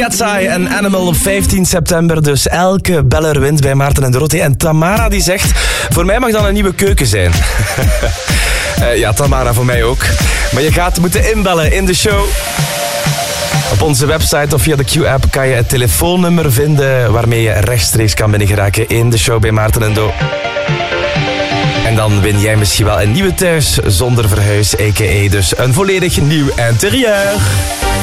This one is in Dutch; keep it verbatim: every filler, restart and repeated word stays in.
Cat's Eye en Animal op vijftien september. Dus elke beller wint bij Maarten en Dorothee. En Tamara die zegt, voor mij mag dan een nieuwe keuken zijn. uh, ja, Tamara, voor mij ook. Maar je gaat moeten inbellen in de show. Op onze website of via de Q-app kan je het telefoonnummer vinden waarmee je rechtstreeks kan binnengeraken in de show bij Maarten en Do. En dan win jij misschien wel een nieuwe thuis zonder verhuis, a k a dus een volledig nieuw interieur.